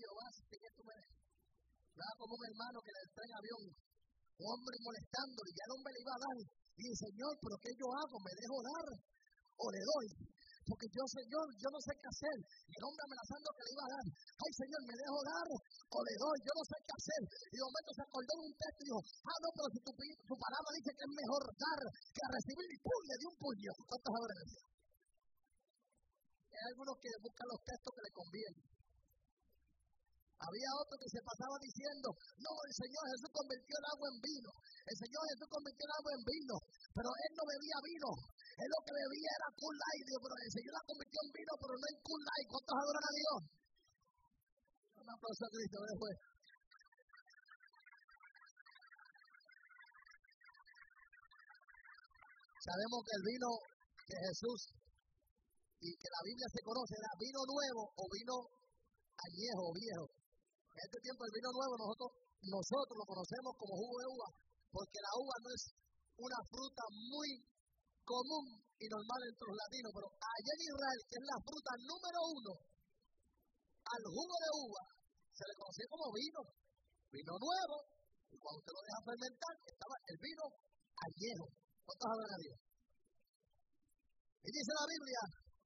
Jehová, que tú me daba como un hermano que le trae en avión, un hombre molestándole, y ya el hombre le iba a dar. Y dice, Señor, ¿pero qué yo hago? ¿Me dejo dar o le doy? Porque yo, Señor, yo no sé qué hacer. Y el hombre amenazando que le iba a dar. Ay, Señor, ¿me dejo dar o le doy? Yo no sé qué hacer. Y de momento se acordó de un texto y dijo, no, pero si tu palabra dice que es mejor dar que recibir, y ¡pum!, le dio un puño. ¿Cuántas horas? Hay algunos que buscan los textos que le convienen. Había otro que se pasaba diciendo, no, el Señor Jesús convirtió el agua en vino. El Señor Jesús convirtió el agua en vino. Pero él no bebía vino. Él lo que bebía era Cool Light. Pero el Señor la convirtió en vino, pero no en Cool Light. ¿Cuántos adoran a Dios? Un aplauso a Cristo después. Sabemos que el vino de Jesús y que la Biblia se conoce era vino nuevo o vino añejo o viejo. En este tiempo el vino nuevo nosotros lo conocemos como jugo de uva, porque la uva no es una fruta muy común y normal entre los latinos, pero allá en Israel, que es la fruta número 1, al jugo de uva se le conocía como vino nuevo, y cuando usted lo deja fermentar, estaba el vino añejo. ¿Cuántos hablan a Dios? Y dice la Biblia,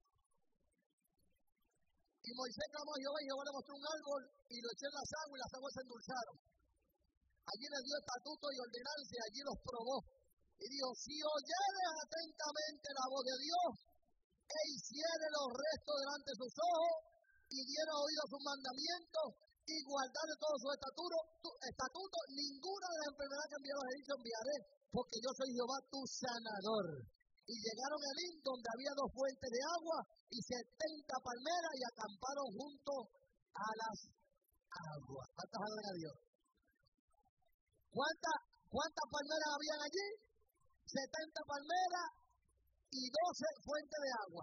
y Moisés clamó a Jehová, y Jehová le mostró un árbol, y lo echó en las aguas, y las aguas se endulzaron. Allí le dio estatutos y ordenanzas, y allí los probó. Y dijo, si oyeres atentamente la voz de Dios, e hiciere los restos delante de sus ojos, y diera oído a sus mandamientos, y guardare todos sus estatutos, ninguna de las enfermedades que enviaron a dicho enviaré, porque yo soy Jehová tu sanador. Y llegaron a Elín, donde había 2 fuentes de agua, y 70 palmeras, y acamparon junto a las aguas. ¿Cuántas adoran a Dios? ¿Cuántas palmeras habían allí? 70 palmeras y 12 fuentes de agua.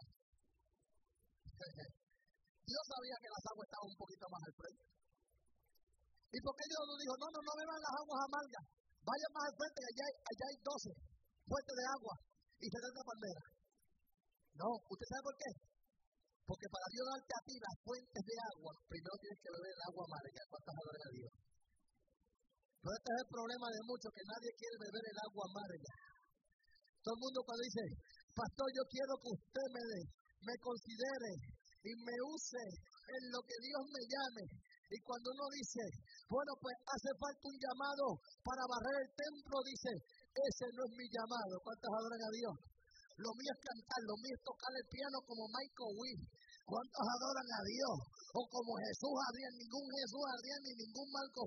Dios sabía que las aguas estaban un poquito más al frente. ¿Y por qué Dios no dijo, no beban las aguas amargas? Vayan más al frente, allá hay 12 fuentes de agua y 70 palmeras. No, ¿usted sabe por qué? Porque para Dios darte a ti las fuentes de agua, primero tienes que beber el agua amarga. ¿Cuántas adoran a Dios? Pero este es el problema de muchos, que nadie quiere beber el agua amarga. Todo el mundo cuando dice, pastor, yo quiero que usted me considere y me use en lo que Dios me llame. Y cuando uno dice, bueno, pues hace falta un llamado para barrer el templo, dice, ese no es mi llamado. ¿Cuántos adoran a Dios? Lo mío es cantar, lo mío es tocar el piano como Michael Witt. ¿Cuántos adoran a Dios? O como Jesús Adrián, ningún Jesús Adrián ni ningún Marco